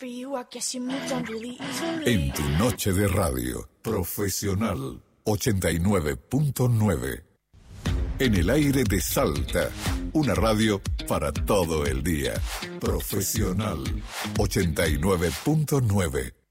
En tu noche de radio, Profesional 89.9. En el aire de Salta, una radio para todo el día. Profesional 89.9.